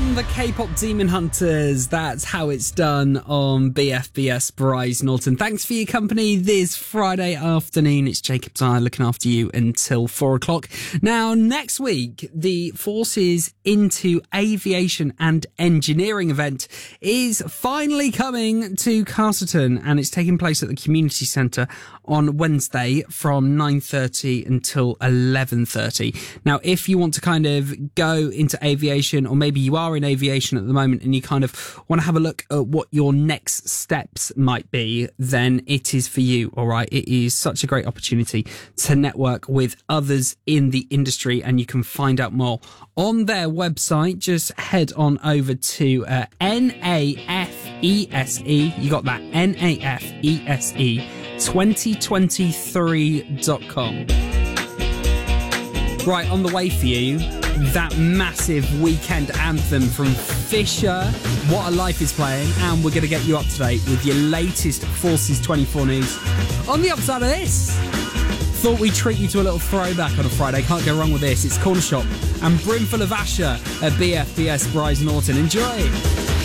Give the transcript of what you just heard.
from the K-pop Demon Hunters. That's how it's done on BFBS Bryce Norton. Thanks for your company this Friday afternoon. It's Jacob Dyer looking after you until 4 o'clock. Now, next week, the Forces into Aviation and Engineering event is finally coming to Castleton, and it's taking place at the Community Centre on Wednesday from 9:30 until 11:30. Now, if you want to kind of go into aviation, or maybe you are in aviation at the moment and you kind of want to have a look at what your next steps might be, then it is for you, all right? It is such a great opportunity to network with others in the industry, and you can find out more on their website. Just head on over to NAFESE. You got that? NAFESE 2023.com. Right, on the way for you, that massive weekend anthem from Fisher, What a Life is playing, and we're going to get you up to date with your latest Forces 24 news. On the upside of this, thought we'd treat you to a little throwback on a Friday. Can't go wrong with this. It's Corner Shop and Brimful of Asher at BFBS Bryce Norton. Enjoy!